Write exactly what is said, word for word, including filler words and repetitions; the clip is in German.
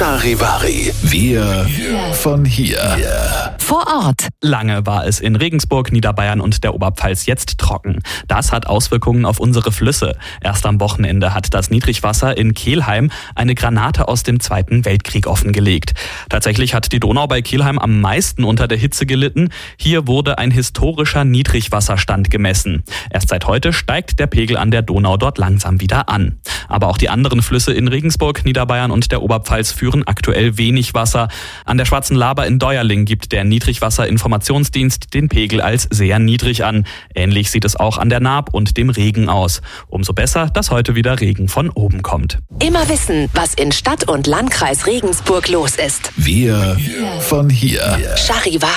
Charivari. Wir von hier. Vor Ort. Lange war es in Regensburg, Niederbayern und der Oberpfalz jetzt trocken. Das hat Auswirkungen auf unsere Flüsse. Erst am Wochenende hat das Niedrigwasser in Kelheim eine Granate aus dem Zweiten Weltkrieg offengelegt. Tatsächlich hat die Donau bei Kelheim am meisten unter der Hitze gelitten. Hier wurde ein historischer Niedrigwasserstand gemessen. Erst seit heute steigt der Pegel an der Donau dort langsam wieder an. Aber auch die anderen Flüsse in Regensburg, Niederbayern und der Oberpfalz führen aktuell wenig Wasser. An der Schwarzen Laber in Deuerling gibt der Niedrigwasserinformationsdienst den Pegel als sehr niedrig an. Ähnlich sieht es auch an der Naab und dem Regen aus. Umso besser, dass heute wieder Regen von oben kommt. Immer wissen, was in Stadt und Landkreis Regensburg los ist. Wir von hier. Charivari.